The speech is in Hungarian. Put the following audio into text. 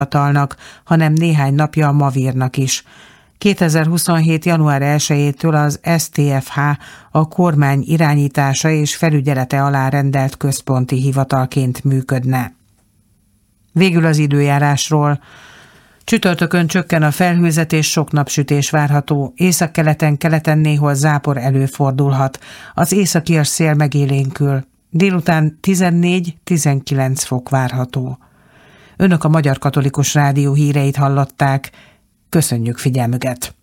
hivatalnak, hanem néhány napja a Mavírnak is. 2027. január 1-től az STFH a kormány irányítása és felügyelete alá rendelt központi hivatalként működne. Végül az időjárásról. Csütörtökön csökken a felhőzet és sok napsütés várható, északkeleten, keleten néhol zápor előfordulhat, az északias szél megélénkül, délután 14-19 fok várható. Önök a Magyar Katolikus Rádió híreit hallották, köszönjük figyelmüket!